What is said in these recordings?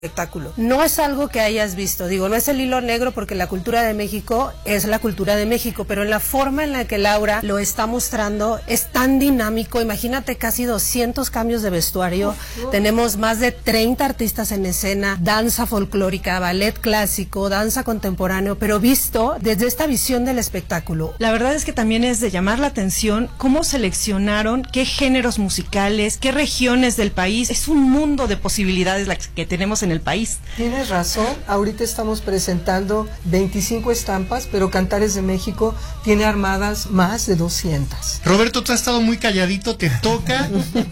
espectáculo. No es algo que hayas visto, digo, no es el hilo negro porque la cultura de México es la cultura de México, pero en la forma en la que Laura lo está mostrando es tan dinámico. Imagínate casi 200 cambios de vestuario, tenemos más de 30 artistas en escena, danza folclórica, ballet clásico, danza contemporáneo, pero visto desde esta visión del espectáculo. La verdad es que también es de llamar la atención cómo seleccionaron qué géneros musicales, qué regiones del país. Es un mundo de posibilidades las que tenemos en el país. Tienes razón, ahorita estamos presentando 25 estampas, pero Cantares de México tiene armadas más de 200. Roberto, tú has estado muy calladito, te toca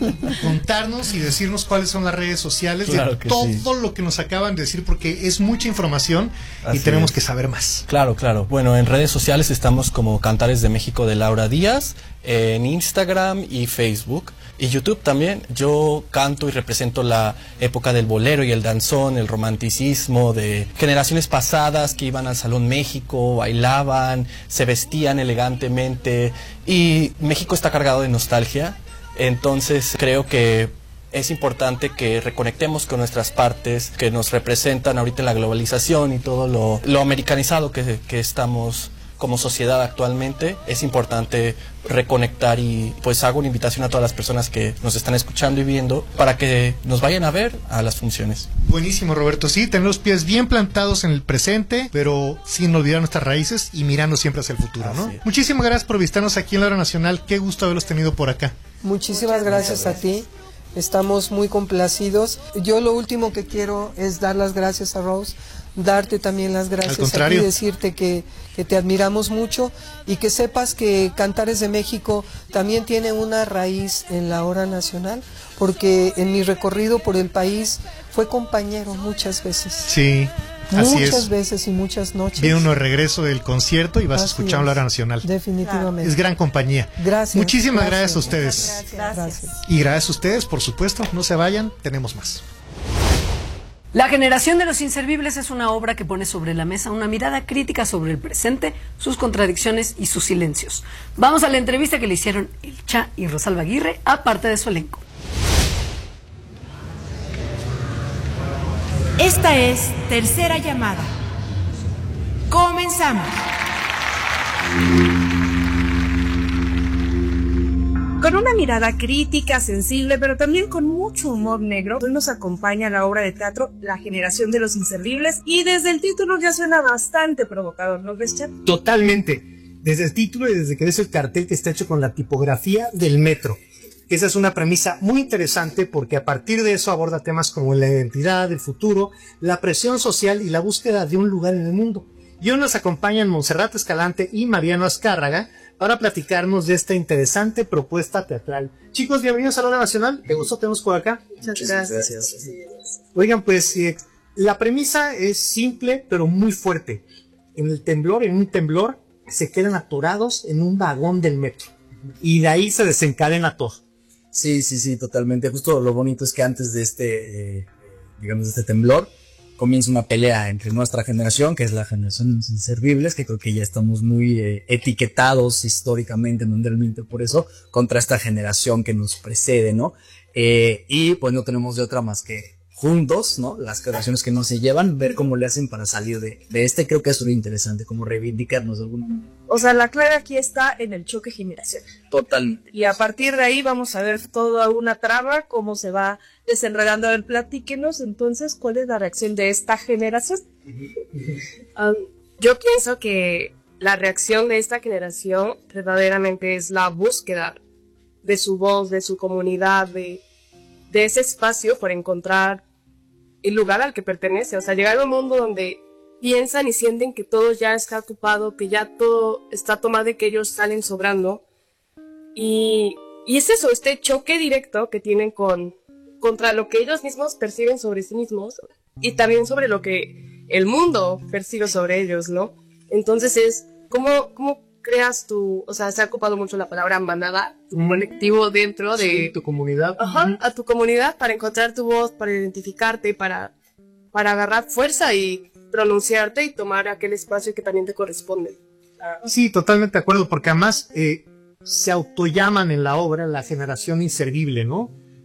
contarnos y decirnos cuáles son las redes sociales de todo lo que nos acaban de decir, porque es mucha información y tenemos que saber más. Claro. Bueno, en redes sociales estamos como Cantares de México de Laura Díaz, en Instagram y Facebook. Y YouTube también. Yo canto y represento la época del bolero y el danzón, el romanticismo de generaciones pasadas que iban al Salón México, bailaban, se vestían elegantemente, y México está cargado de nostalgia. Entonces creo que es importante que reconectemos con nuestras partes que nos representan ahorita en la globalización y todo lo americanizado que estamos como sociedad actualmente. Es importante reconectar, y pues hago una invitación a todas las personas que nos están escuchando y viendo para que nos vayan a ver a las funciones. Buenísimo, Roberto. Sí, tener los pies bien plantados en el presente, pero sin olvidar nuestras raíces y mirando siempre hacia el futuro, ¿no? Muchísimas gracias por visitarnos aquí en la Hora Nacional. Qué gusto haberlos tenido por acá. Muchísimas gracias a ti. Estamos muy complacidos. Yo lo último que quiero es dar las gracias a Rose, darte también las gracias a ti, decirte que te admiramos mucho y que sepas que Cantares de México también tiene una raíz en la Hora Nacional, porque en mi recorrido por el país fue compañero muchas veces. Sí. Así muchas veces y muchas noches. Viene uno de regreso del concierto y vas a escuchar la Hora Nacional. Definitivamente. Es gran compañía. Gracias. Muchísimas gracias a ustedes. Gracias. Y gracias a ustedes, por supuesto. No se vayan, tenemos más. La generación de los inservibles es una obra que pone sobre la mesa una mirada crítica sobre el presente, sus contradicciones y sus silencios. Vamos a la entrevista que le hicieron el Cha y Rosalba Aguirre a parte de su elenco. Esta es Tercera Llamada. Comenzamos. Con una mirada crítica, sensible, pero también con mucho humor negro, hoy nos acompaña la obra de teatro La Generación de los Inservibles, y desde el título ya suena bastante provocador, ¿no crees, Chap? Totalmente. Desde el título y desde que ves el cartel que está hecho con la tipografía del metro. Esa es una premisa muy interesante porque a partir de eso aborda temas como la identidad, el futuro, la presión social y la búsqueda de un lugar en el mundo. Y hoy nos acompañan Montserrat Escalante y Mariano Azcárraga para platicarnos de esta interesante propuesta teatral. Chicos, bienvenidos a la Hora Nacional. ¿Te gustó? Tenemos por acá. Muchas gracias. Oigan, pues la premisa es simple pero muy fuerte. En un temblor, se quedan atorados en un vagón del metro. Y de ahí se desencadena todo. Sí, totalmente. Justo lo bonito es que antes de este temblor, comienza una pelea entre nuestra generación, que es la generación de los inservibles, que creo que ya estamos muy etiquetados históricamente mundialmente por eso, contra esta generación que nos precede, ¿no? Y pues no tenemos de otra más que juntos, ¿no? Las generaciones que no se llevan, ver cómo le hacen para salir de este. Creo que es muy interesante, como reivindicarnos de alguna manera. O sea, la clave aquí está en el choque generacional. Totalmente. Y a partir de ahí vamos a ver toda una trama, cómo se va desenredando. A ver, platíquenos entonces cuál es la reacción de esta generación. Yo pienso que la reacción de esta generación verdaderamente es la búsqueda de su voz, de su comunidad, de ese espacio por encontrar el lugar al que pertenece. O sea, llegar a un mundo donde piensan y sienten que todo ya está ocupado, que ya todo está tomado y que ellos salen sobrando. Y es eso, este choque directo que tienen contra lo que ellos mismos perciben sobre sí mismos y también sobre lo que el mundo percibe sobre ellos, ¿no? Entonces es, ¿cómo creas o sea, se ha ocupado mucho la palabra manada, tu colectivo dentro de tu comunidad. Ajá, a tu comunidad para encontrar tu voz, para identificarte, para agarrar fuerza y pronunciarte y tomar aquel espacio que también te corresponde. Sí, totalmente de acuerdo, porque además se autollaman en la obra la generación inservible, ¿no?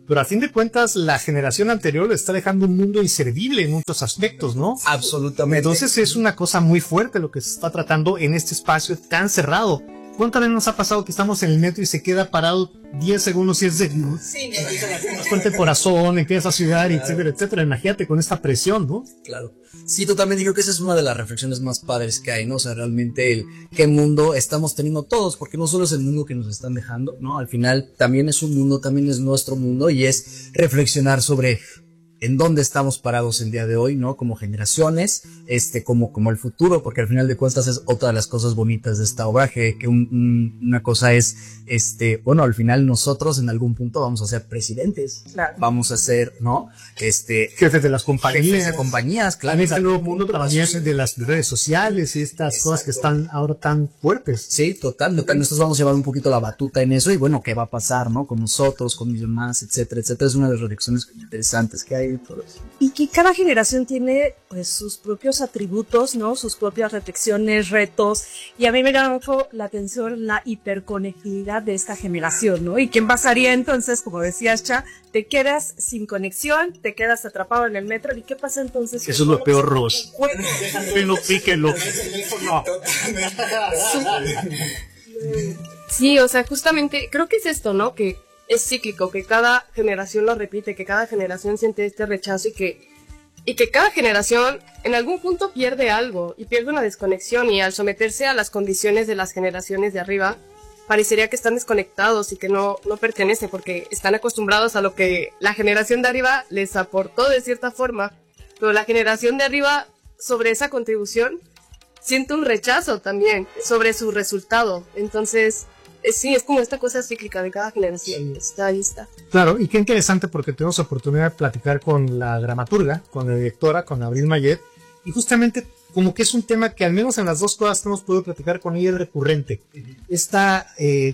pero a fin de cuentas la generación anterior le está dejando un mundo inservible en muchos aspectos, ¿no? Absolutamente. Entonces es una cosa muy fuerte lo que se está tratando en este espacio tan cerrado. ¿Cuántas veces nos ha pasado que estamos en el metro y se queda parado 10 segundos y es de... Sí, nos cuenta el corazón, empieza a sudar, etcétera, etcétera. Imagínate con esta presión, ¿no? Claro. Sí, totalmente. Creo que esa es una de las reflexiones más padres que hay, ¿no? O sea, realmente el qué mundo estamos teniendo todos, porque no solo es el mundo que nos están dejando, ¿no? Al final también es un mundo, también es nuestro mundo, y es reflexionar sobre en dónde estamos parados el día de hoy, ¿no? Como generaciones, como el futuro, porque al final de cuentas es otra de las cosas bonitas de esta obra, que una cosa es, bueno, al final nosotros en algún punto vamos a ser presidentes, claro. Vamos a ser, ¿no? Jefes de las compañías. Jefes de compañías, claro. En este nuevo mundo también de las redes sociales y estas cosas que están ahora tan fuertes. Sí, total. Nosotros vamos a llevar un poquito la batuta en eso y bueno, ¿qué va a pasar, no? Con nosotros, con mis demás, etcétera, etcétera. Es una de las reflexiones interesantes que hay. Y que cada generación tiene pues sus propios atributos, ¿no? Sus propias reflexiones, retos, y a mí me llama mucho la atención la hiperconectividad de esta generación, ¿no? ¿Y qué pasaría entonces? Como decías, Cha, te quedas sin conexión, te quedas atrapado en el metro, ¿y qué pasa entonces? Eso es lo peor, Ros. Píquelo. Sí, o sea, justamente creo que es esto, ¿no? Que es cíclico, que cada generación lo repite, que cada generación siente este rechazo y que cada generación en algún punto pierde algo y pierde una desconexión, y al someterse a las condiciones de las generaciones de arriba parecería que están desconectados y que no pertenecen porque están acostumbrados a lo que la generación de arriba les aportó de cierta forma, pero la generación de arriba sobre esa contribución siente un rechazo también sobre su resultado. Entonces sí, es como esta cosa cíclica de cada generación. Ahí está. Claro, y qué interesante porque tuvimos oportunidad de platicar con la dramaturga, con la directora, con Abril Mayet, y justamente como que es un tema que al menos en las dos cosas que hemos podido platicar con ella es recurrente. Esta,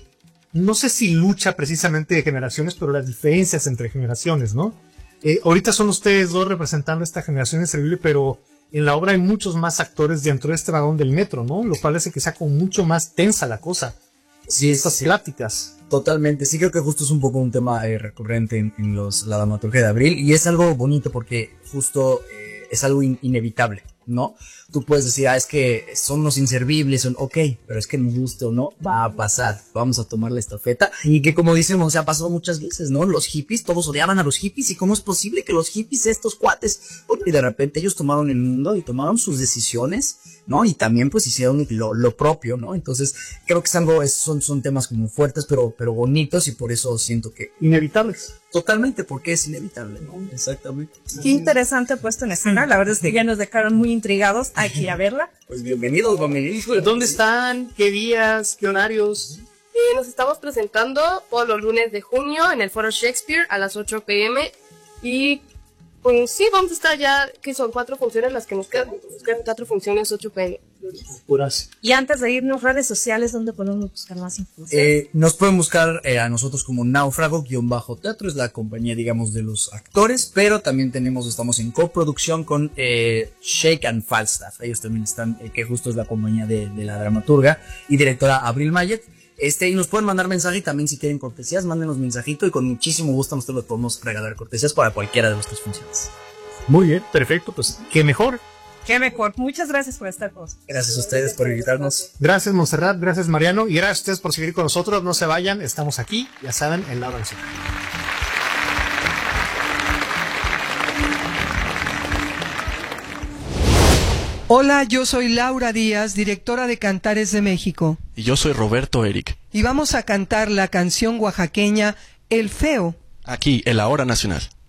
no sé si lucha precisamente de generaciones, pero las diferencias entre generaciones, ¿no? Ahorita son ustedes dos representando esta generación inservible, pero en la obra hay muchos más actores dentro de este vagón del metro, ¿no? Lo cual hace que sea como mucho más tensa la cosa. Sí, estas pláticas. Totalmente, sí, creo que justo es un poco un tema recurrente en la dramaturgia de Abril, y es algo bonito porque justo es algo inevitable, ¿no? Tú puedes decir, es que son los inservibles, ok, pero es que nos guste o no, va a pasar, vamos a tomar la estafeta, y que como decimos, se ha pasado muchas veces, ¿no? Los hippies, todos odiaban a los hippies, y cómo es posible que los hippies, estos cuates, porque de repente ellos tomaron el mundo y tomaron sus decisiones, ¿no? Y también pues hicieron lo propio, ¿no? Entonces creo que es algo, son temas como fuertes, pero bonitos, y por eso siento que... Inevitables. Totalmente, porque es inevitable, ¿no? Exactamente. Qué interesante puesto en escena, la verdad es que ya nos dejaron muy intrigados, hay que ir a verla. Pues bienvenidos. ¿Dónde están? ¿Qué días? ¿Qué horarios? Nos estamos presentando todos los lunes de junio en el Foro Shakespeare a las 8 p.m. y pues sí, vamos a estar ya, que son 4 funciones las que nos quedan. Nos quedan 4 funciones, 8 p.m. Y antes de irnos, redes sociales, ¿dónde podemos buscar más información? Nos pueden buscar a nosotros como Náufrago-Teatro, es la compañía, digamos, de los actores, pero también estamos en coproducción con Shake and Falstaff. Ellos también están, que justo es la compañía de la dramaturga y directora Abril Mayet. Y nos pueden mandar mensaje, y también si quieren cortesías, mándenos mensajito, y con muchísimo gusto nosotros les podemos regalar cortesías para cualquiera de nuestras funciones. Muy bien, perfecto, pues qué mejor. Qué mejor. Muchas gracias por estar con nosotros. Gracias a ustedes por invitarnos. Gracias, Montserrat, gracias, Mariano, y gracias a ustedes por seguir con nosotros. No se vayan, estamos aquí, ya saben, en La Hora del Centro. Hola, yo soy Laura Díaz, directora de Cantares de México. Y yo soy Roberto Eric. Y vamos a cantar la canción oaxaqueña El Feo. Aquí, en La Hora Nacional.